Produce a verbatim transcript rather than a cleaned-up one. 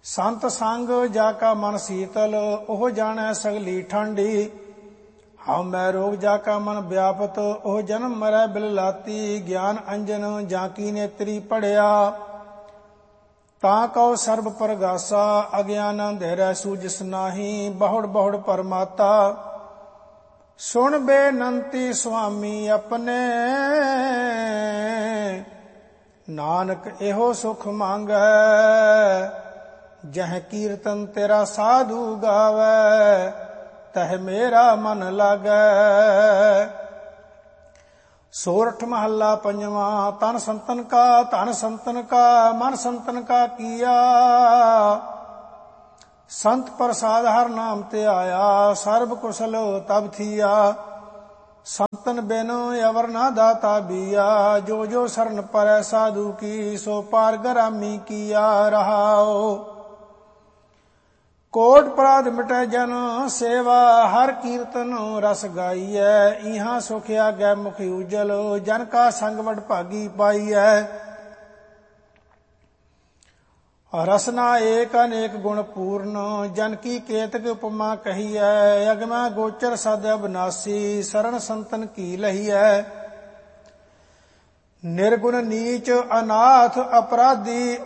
ਸੰਤ ਸੰਗ ਜਾ ਕਾ ਮਨ ਸੀਤਲ, ਉਹ ਜਾਣੈ ਸਗਲੀ ਠੰਡੀ। ਹਉ ਮੈਂ ਰੋਗ ਜਾ ਕਾ ਮਨ ਵਿਆਪਤ, ਉਹ ਜਨਮ ਮਰੈ ਬਿਲ ਲਾਤੀ। ਗਿਆਨ ਅੰਜਨ ਜਾਂ ਕੀ ਨੇਤਰੀ ਪੜਿਆ, ਤਾਂ ਕਉ ਸਰਬ ਪਰਗਾਸਾ। ਅਗਿਆਨ ਅੰਧੇਰੈ ਸੂਝਿਸ ਨਾਹੀ, ਬਹੁੜ ਬਹੁੜ ਪਰਮਾਤਾ। ਸੁਣ ਬੇਨੰਤੀ ਸੁਆਮੀ ਆਪਣੇ, ਨਾਨਕ ਇਹੋ ਸੁਖ ਮੰਗੈ। ਜਹ ਕੀਰਤਨ ਤੇਰਾ ਸਾਧੂ ਗਾਵੈ, ਤਹ ਮੇਰਾ ਮਨ ਲਾਗੈ। ਸੋਰਠ ਮਹੱਲਾ ਪੰਜਵਾਂ। ਤਨ ਸੰਤਨ ਕਾ ਧਨ ਸੰਤਨ ਕਾ, ਮਨ ਸੰਤਨ ਕਾ ਕੀਆ। ਸੰਤ ਪ੍ਰਸਾਦ ਹਰ ਨਾਮ ਤੇ ਆਇਆ, ਸਰਬ ਕੁਸ਼ਲ ਤਬ ਥੀਆ। ਸੰਤਨ ਬਿਨ ਅਵਰ ਨਾ ਦਾਤਾ ਬੀਆ, ਜੋ ਜੋ ਸਰਨ ਪਰੈ ਸਾਧੂ ਕੀ। ਸੋ ਪਾਰ ਗਰਾਮੀ ਕੀਆ ਰਹਾਓ। ਕੋਟ ਅਪਰਾਧ ਮਿਟੈ ਜਨ ਸੇਵਾ, ਹਰ ਕੀਰਤਨ ਰਸ ਗਾਈਐ। ਇਹਾਂ ਸੁਖ ਆਗੈ ਮੁਖ ਉਜਲ, ਜਨ ਕਾ ਸੰਗ ਵਡ ਭਾਗੀ ਪਾਈਐ। ਰਸਨਾ ਏਕ ਅਨੇਕ ਗੁਣ ਪੂਰਨ, ਜਨ ਕੀ ਕੇਤਕ ਉਪਮਾ ਕਹੀਐ। ਅਗਮੈ ਗੋਚਰ ਸਦ ਅਬਨਾਸੀ, ਸਰਣ ਸੰਤਨ ਕੀ ਲਹੀਐ। ਨਿਰਗੁਣ ਨੀਚ ਅਨਾਥ ਅਪਰਾਧੀ,